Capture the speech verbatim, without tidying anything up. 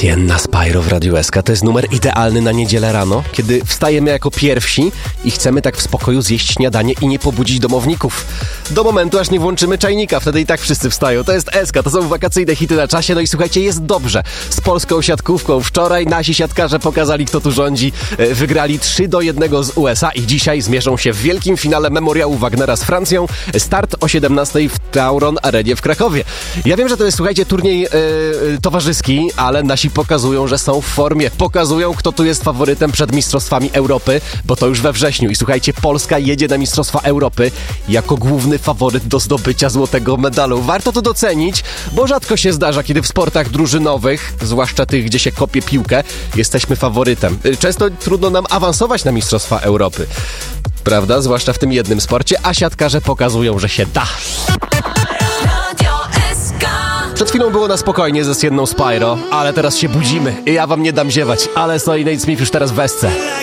Sienna Spyro w Radiu S K to jest numer idealny na niedzielę rano, kiedy wstajemy jako pierwsi i chcemy tak w spokoju zjeść śniadanie i nie pobudzić domowników. Do momentu, aż nie włączymy czajnika, wtedy i tak wszyscy wstają. To jest S K, to są wakacyjne hity na czasie, no i słuchajcie, jest dobrze. Z polską siatkówką wczoraj nasi siatkarze pokazali, kto tu rządzi. Wygrali trzy do jednego z U S A i dzisiaj zmierzą się w wielkim finale Memoriału Wagnera z Francją. Start o siedemnastej w Tauron Arenie w Krakowie. Ja wiem, że to jest, słuchajcie, turniej yy, towarzyski, ale nasi pokazują, że są w formie. Pokazują, kto tu jest faworytem przed Mistrzostwami Europy, bo to już we wrześniu. I słuchajcie, Polska jedzie na Mistrzostwa Europy jako główny faworyt do zdobycia złotego medalu. Warto to docenić, bo rzadko się zdarza, kiedy w sportach drużynowych, zwłaszcza tych, gdzie się kopie piłkę, jesteśmy faworytem. Często trudno nam awansować na Mistrzostwa Europy. Prawda? Zwłaszcza w tym jednym sporcie, a siatkarze pokazują, że się da. Przed chwilą było na spokojnie ze Sienną Spyro, ale teraz się budzimy i ja wam nie dam ziewać, ale Solid Smith już teraz w esce.